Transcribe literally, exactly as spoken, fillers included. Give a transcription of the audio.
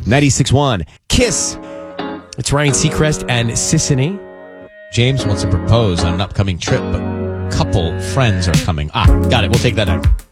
ninety-six point one Kiss. It's Ryan Seacrest and Sissany. James wants to propose on an upcoming trip, but a couple friends are coming. Ah, got it. We'll take that out.